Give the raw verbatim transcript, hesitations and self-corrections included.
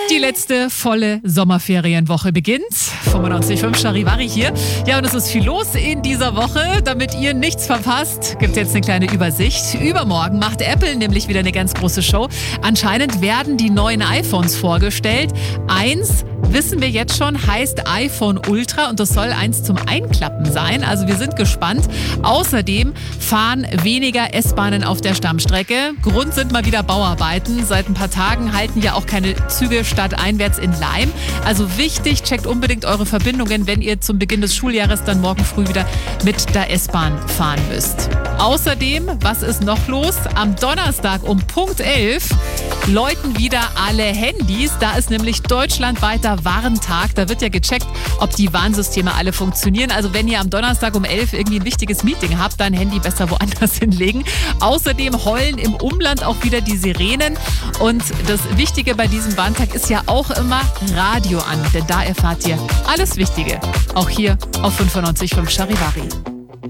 Die letzte volle Sommerferienwoche beginnt. fünfundneunzig Komma fünf Charivari hier. Ja, und es ist viel los in dieser Woche. Damit ihr nichts verpasst, gibt es jetzt eine kleine Übersicht. Übermorgen macht Apple nämlich wieder eine ganz große Show. Anscheinend werden die neuen iPhones vorgestellt. Eins, wissen wir jetzt schon, heißt iPhone Ultra und das soll eins zum Einklappen sein. Also wir sind gespannt. Außerdem fahren weniger S-Bahnen auf der Stammstrecke. Grund sind mal wieder Bauarbeiten. Seit ein paar Tagen halten ja auch keine Züge stadteinwärts in Laim. Also wichtig, checkt unbedingt eure Verbindungen, wenn ihr zum Beginn des Schuljahres dann morgen früh wieder mit der S-Bahn fahren müsst. Außerdem, was ist noch los? Am Donnerstag um Punkt elf läuten wieder alle Handys. Da ist nämlich deutschlandweiter Warntag. Da wird ja gecheckt, ob die Warnsysteme alle funktionieren. Also wenn ihr am Donnerstag um elf irgendwie ein wichtiges Meeting habt, dann Handy besser woanders hinlegen. Außerdem heulen im Umland auch wieder die Sirenen. Und das Wichtige bei diesem Warntag ist ja auch immer Radio an. Denn da erfahrt ihr alles Wichtige. Auch hier auf fünfundneunzig Komma fünf Charivari.